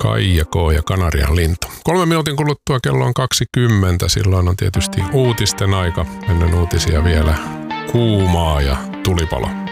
Kaija K. ja Kanarian lintu. 3 minuutin kuluttua kello on 20. Silloin on tietysti uutisten aika. Ennen uutisia vielä kuumaa ja tulipalo.